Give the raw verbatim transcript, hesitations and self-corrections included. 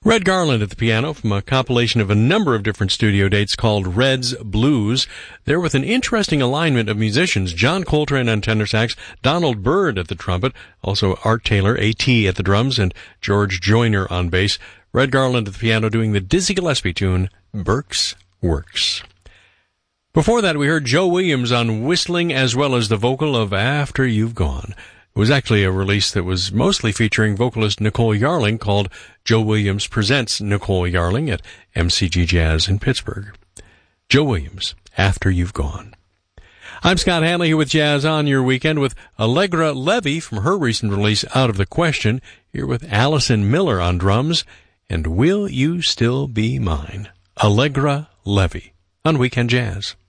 Red Garland at the piano from a compilation of a number of different studio dates called Red's Blues. There with an interesting alignment of musicians, John Coltrane on tenor sax, Donald Byrd at the trumpet, also Art Taylor, A T at the drums, and George Joyner on bass. Red Garland at the piano doing the Dizzy Gillespie tune, Burke's Works. Before that, we heard Joe Williams on whistling as well as the vocal of After You've Gone. It was actually a release that was mostly featuring vocalist Nicole Yarling called Joe Williams Presents Nicole Yarling at M C G Jazz in Pittsburgh. Joe Williams, After You've Gone. I'm Scott Hanley here with Jazz on Your Weekend with Allegra Levy from her recent release Out of the Question, here with Allison Miller on drums, and Will You Still Be Mine? Allegra Levy on Weekend Jazz.